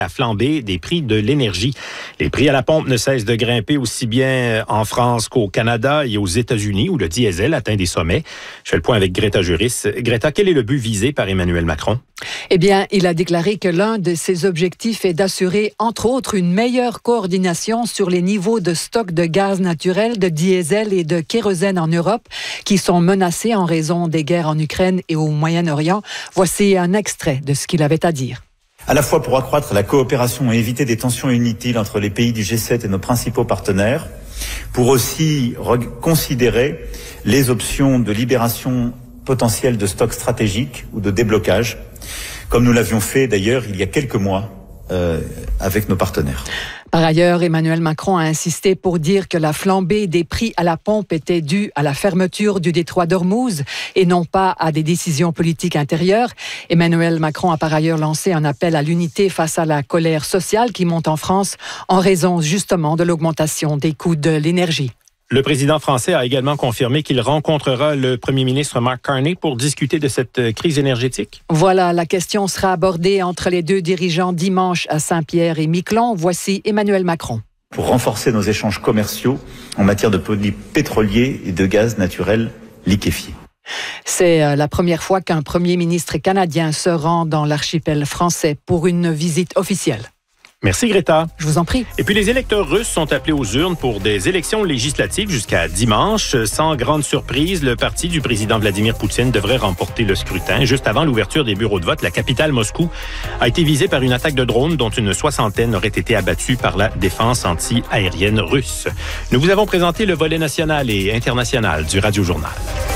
La flambée des prix de l'énergie. Les prix à la pompe ne cessent de grimper aussi bien en France qu'au Canada et aux États-Unis, où le diesel atteint des sommets. Je fais le point avec Greta Juris. Greta, quel est le but visé par Emmanuel Macron? Eh bien, il a déclaré que l'un de ses objectifs est d'assurer, entre autres, une meilleure coordination sur les niveaux de stock de gaz naturel, de diesel et de kérosène en Europe, qui sont menacés en raison des guerres en Ukraine et au Moyen-Orient. Voici un extrait de ce qu'il avait à dire. À la fois pour accroître la coopération et éviter des tensions inutiles entre les pays du G7 et nos principaux partenaires, pour aussi considérer les options de libération potentielle de stocks stratégiques ou de déblocage, comme nous l'avions fait d'ailleurs il y a quelques mois avec nos partenaires. Par ailleurs, Emmanuel Macron a insisté pour dire que la flambée des prix à la pompe était due à la fermeture du détroit d'Ormuz et non pas à des décisions politiques intérieures. Emmanuel Macron a par ailleurs lancé un appel à l'unité face à la colère sociale qui monte en France en raison justement de l'augmentation des coûts de l'énergie. Le président français a également confirmé qu'il rencontrera le premier ministre Mark Carney pour discuter de cette crise énergétique. Voilà, la question sera abordée entre les deux dirigeants dimanche à Saint-Pierre et Miquelon. Voici Emmanuel Macron. Pour renforcer nos échanges commerciaux en matière de produits pétroliers et de gaz naturel liquéfié. C'est la première fois qu'un premier ministre canadien se rend dans l'archipel français pour une visite officielle. Merci Greta. Je vous en prie. Et puis les électeurs russes sont appelés aux urnes pour des élections législatives jusqu'à dimanche. Sans grande surprise, le parti du président Vladimir Poutine devrait remporter le scrutin. Juste avant l'ouverture des bureaux de vote, la capitale Moscou a été visée par une attaque de drones dont une 60aine aurait été abattue par la défense anti-aérienne russe. Nous vous avons présenté le volet national et international du Radio Journal.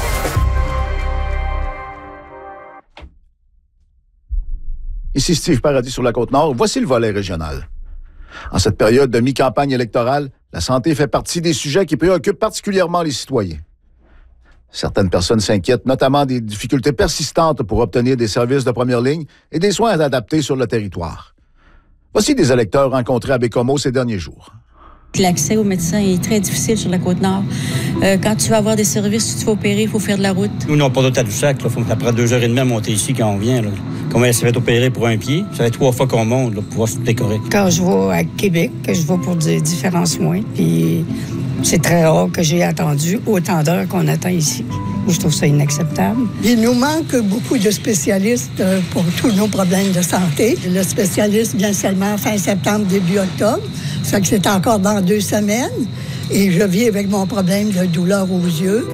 Ici Steve Paradis sur la Côte-Nord. Voici le volet régional. En cette période de mi-campagne électorale, la santé fait partie des sujets qui préoccupent particulièrement les citoyens. Certaines personnes s'inquiètent notamment des difficultés persistantes pour obtenir des services de première ligne et des soins adaptés sur le territoire. Voici des électeurs rencontrés à Bécomo ces derniers jours. L'accès aux médecins est très difficile sur la Côte-Nord. Quand tu vas avoir des services, si tu te fais opérer, il faut faire de la route. Nous, on n'a pas d'autre Tadoussac. Ça prend 2h30 à monter ici quand on vient. Là. Quand on s'est fait opérer pour un pied, ça fait 3 fois qu'on monte là, pour pouvoir se décorer. Quand je vais à Québec, que je vais pour différents soins, puis c'est très rare que j'ai attendu autant d'heures qu'on attend ici. Je trouve ça inacceptable. Il nous manque beaucoup de spécialistes pour tous nos problèmes de santé. Le spécialiste vient seulement fin septembre, début octobre. Ça fait que c'est encore dans 2 semaines. Et je vis avec mon problème de douleur aux yeux.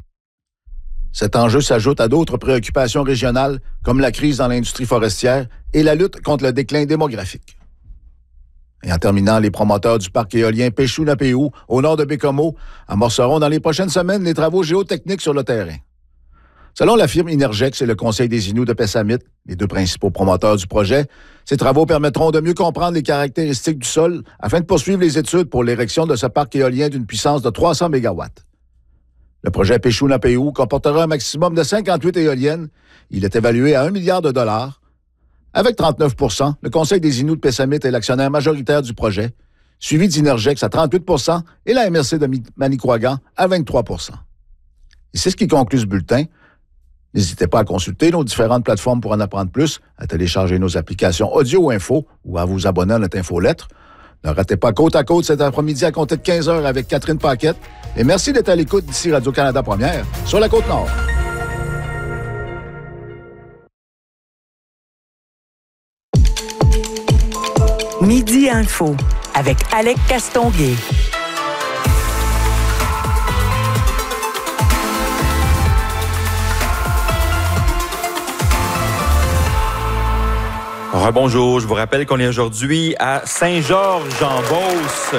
Cet enjeu s'ajoute à d'autres préoccupations régionales, comme la crise dans l'industrie forestière et la lutte contre le déclin démographique. Et en terminant, les promoteurs du parc éolien Péchou-Napéou, au nord de Bécomo, amorceront dans les prochaines semaines les travaux géotechniques sur le terrain. Selon la firme Inergex et le Conseil des Inuits de Pessamit, les 2 principaux promoteurs du projet, ces travaux permettront de mieux comprendre les caractéristiques du sol afin de poursuivre les études pour l'érection de ce parc éolien d'une puissance de 300 MW. Le projet Péchou-Napéou comportera un maximum de 58 éoliennes. Il est évalué à $1 milliard. Avec 39 %, le Conseil des Inuits de Pessamit est l'actionnaire majoritaire du projet, suivi d'Inergex à 38 % et la MRC de Manicouagan à 23 %. Et c'est ce qui conclut ce bulletin. N'hésitez pas à consulter nos différentes plateformes pour en apprendre plus, à télécharger nos applications audio ou info ou à vous abonner à notre infolettre. Ne ratez pas Côte à Côte cet après-midi à compter de 15h avec Catherine Paquette. Et merci d'être à l'écoute d'ici Radio-Canada Première sur la Côte-Nord. Midi Info avec Alec Castonguay. Rebonjour, je vous rappelle qu'on est aujourd'hui à Saint-Georges-en-Beauce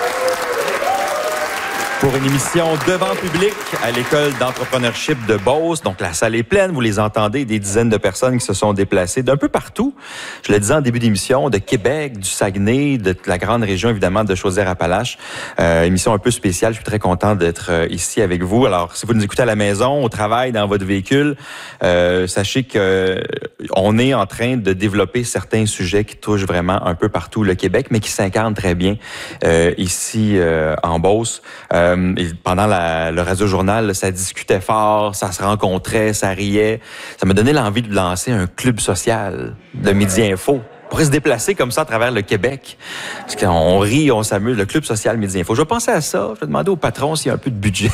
pour une émission devant public à l'École d'entrepreneurship de Beauce. Donc, la salle est pleine, vous les entendez, des dizaines de personnes qui se sont déplacées d'un peu partout. Je le disais en début d'émission, de Québec, du Saguenay, de la grande région, évidemment, de Chaudière-Appalaches. Émission un peu spéciale, je suis très content d'être ici avec vous. Alors, si vous nous écoutez à la maison, au travail, dans votre véhicule, sachez que on est en train de développer certains sujets qui touchent vraiment un peu partout le Québec, mais qui s'incarnent très bien ici en Beauce. Et pendant le radio-journal, ça discutait fort, ça se rencontrait, ça riait. Ça m'a donné l'envie de lancer un club social de Midi Info pourrait se déplacer comme ça à travers le Québec. Parce qu'on rit, on s'amuse, le Club social Midi Info. Je vais penser à ça. Je vais demander au patron s'il y a un peu de budget.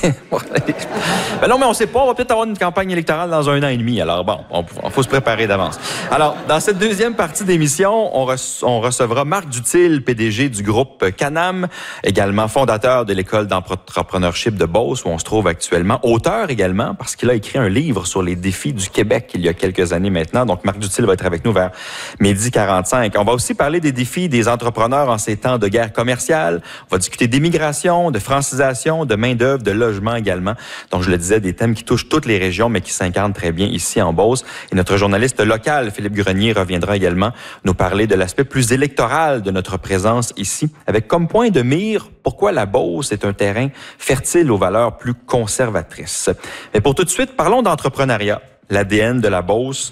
Ben non, mais on sait pas. On va peut-être avoir une campagne électorale dans 1 an et demi. Alors bon, on faut se préparer d'avance. Alors, dans cette deuxième partie d'émission, on recevra Marc Dutil, PDG du groupe Canam, également fondateur de l'école d'entrepreneurship de Beauce, où on se trouve actuellement, auteur également, parce qu'il a écrit un livre sur les défis du Québec il y a quelques années maintenant. Donc, Marc Dutil va être avec nous vers 12h45. On va aussi parler des défis des entrepreneurs en ces temps de guerre commerciale. On va discuter d'immigration, de francisation, de main-d'œuvre, de logement également. Donc, je le disais, des thèmes qui touchent toutes les régions, mais qui s'incarnent très bien ici en Beauce. Et notre journaliste local, Philippe Grenier, reviendra également nous parler de l'aspect plus électoral de notre présence ici, avec comme point de mire pourquoi la Beauce est un terrain fertile aux valeurs plus conservatrices. Mais pour tout de suite, parlons d'entrepreneuriat. L'ADN de la Beauce.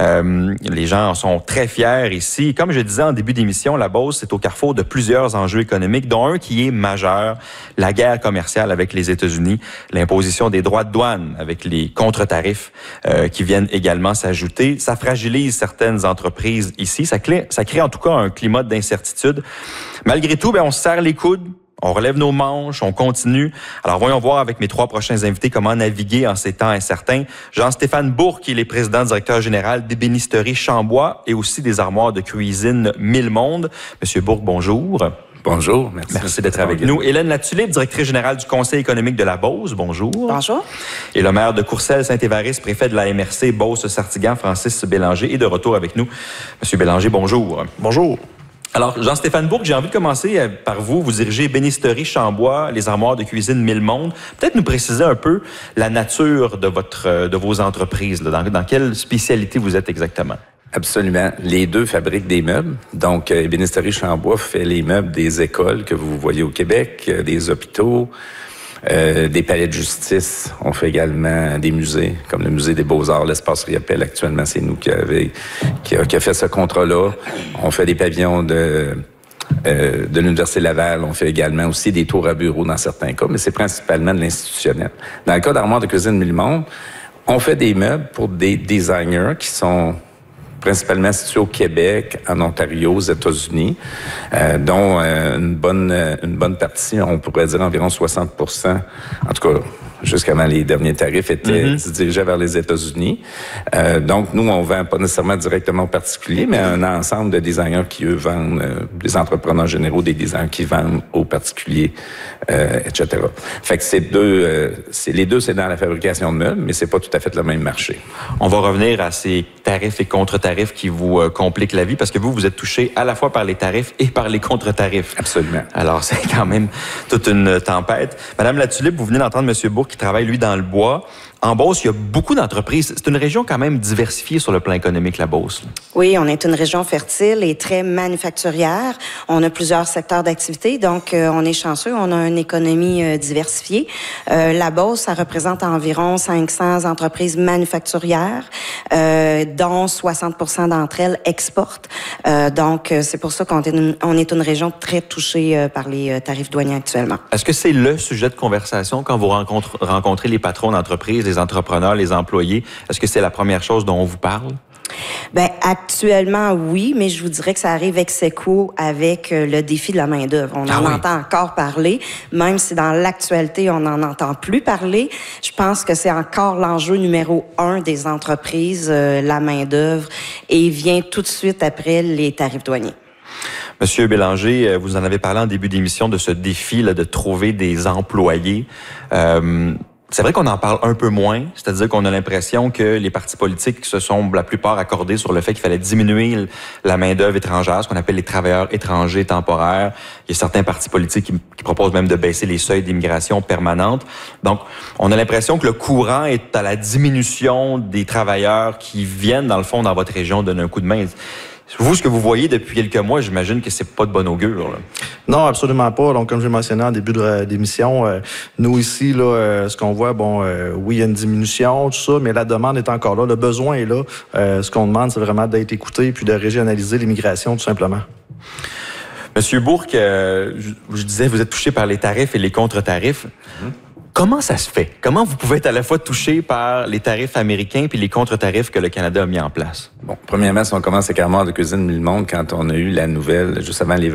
Les gens en sont très fiers ici. Comme je disais en début d'émission, la Beauce est au carrefour de plusieurs enjeux économiques, dont un qui est majeur, la guerre commerciale avec les États-Unis, l'imposition des droits de douane avec les contre-tarifs qui viennent également s'ajouter. Ça fragilise certaines entreprises ici. Ça crée en tout cas un climat d'incertitude. Malgré tout, on se serre les coudes. On relève nos manches, on continue. Alors, voyons voir avec mes 3 prochains invités comment naviguer en ces temps incertains. Jean-Stéphane Bourque, il est président-directeur général d'Ébénisterie Chambois et aussi des armoires de cuisine Mille Mondes. Monsieur Bourque, bonjour. Bonjour, merci. Merci d'être avec nous. Hélène Latulippe, directrice générale du Conseil économique de la Beauce, bonjour. Bonjour. Et le maire de Courcelles-Saint-Évariste, préfet de la MRC Beauce-Sartiguan, Francis Bélanger, est de retour avec nous. Monsieur Bélanger, bonjour. Bonjour. Alors, Jean-Stéphane Bourque, j'ai envie de commencer par vous. Vous dirigez Ébénisterie Chambois, les armoires de cuisine Mille Mondes. Peut-être nous préciser un peu la nature de vos entreprises. Là. Dans quelle spécialité vous êtes exactement? Absolument. Les deux fabriquent des meubles. Donc, Ébénisterie Chambois fait les meubles des écoles que vous voyez au Québec, des hôpitaux, des palais de justice. On fait également des musées, comme le musée des Beaux-Arts, l'Espace Riopelle. Actuellement, c'est nous qui a fait ce contrat-là. On fait des pavillons de l'Université Laval. On fait également aussi des tours à bureaux dans certains cas, mais c'est principalement de l'institutionnel. Dans le cas d'Armoire de cuisine Mille Mondes, on fait des meubles pour des designers qui sont principalement situés au Québec, en Ontario, aux États-Unis, dont une bonne partie, on pourrait dire environ 60%, en tout cas jusqu'avant les derniers tarifs, étaient dirigés vers les États-Unis. Donc, nous, on vend pas nécessairement directement aux particuliers, mais un ensemble de designers qui, eux, vendent, des entrepreneurs généraux, des designers qui vendent aux particuliers, etc. Fait que les deux, c'est dans la fabrication de meubles, mais c'est pas tout à fait le même marché. On va revenir à ces tarifs et contre-tarifs qui vous compliquent la vie, parce que vous êtes touché à la fois par les tarifs et par les contre-tarifs. Absolument. Alors, c'est quand même toute une tempête. Madame Latulippe, vous venez d'entendre M. Bourque qui travaille, lui, dans le bois. En Beauce, il y a beaucoup d'entreprises. C'est une région quand même diversifiée sur le plan économique, la Beauce. Oui, on est une région fertile et très manufacturière. On a plusieurs secteurs d'activité, donc on est chanceux. On a une économie diversifiée. La Beauce, ça représente environ 500 entreprises manufacturières, dont 60% d'entre elles exportent. Donc, c'est pour ça qu'on est une région très touchée par les tarifs douaniers actuellement. Est-ce que c'est le sujet de conversation quand vous rencontrez les patrons d'entreprises, les entrepreneurs, les employés? Est-ce que c'est la première chose dont on vous parle? Ben actuellement, oui, mais je vous dirais que ça arrive ex aequo avec le défi de la main-d'œuvre. On en entend encore parler, même si dans l'actualité, on n'en entend plus parler. Je pense que c'est encore l'enjeu numéro 1 des entreprises, la main-d'œuvre, et vient tout de suite après les tarifs douaniers. Monsieur Bélanger, vous en avez parlé en début d'émission de ce défi là, de trouver des employés. C'est vrai qu'on en parle un peu moins, c'est-à-dire qu'on a l'impression que les partis politiques se sont la plupart accordés sur le fait qu'il fallait diminuer la main-d'œuvre étrangère, ce qu'on appelle les travailleurs étrangers temporaires. Il y a certains partis politiques qui proposent même de baisser les seuils d'immigration permanente. Donc, on a l'impression que le courant est à la diminution des travailleurs qui viennent, dans le fond, dans votre région, donner un coup de main. Vous, ce que vous voyez depuis quelques mois, j'imagine que c'est pas de bon augure. Là. Non, absolument pas. Donc, comme je l'ai mentionné en début d'émission, nous ici, là, ce qu'on voit, oui, il y a une diminution, tout ça, mais la demande est encore là, le besoin est là. Ce qu'on demande, c'est vraiment d'être écouté puis de régionaliser l'immigration, tout simplement. Monsieur Bourque, je disais, vous êtes touché par les tarifs et les contre-tarifs. Comment ça se fait? Comment vous pouvez être à la fois touché par les tarifs américains puis les contre-tarifs que le Canada a mis en place? Bon, premièrement, si on commence avec Armoire de cuisine Mille-Monde, quand on a eu la nouvelle, juste avant les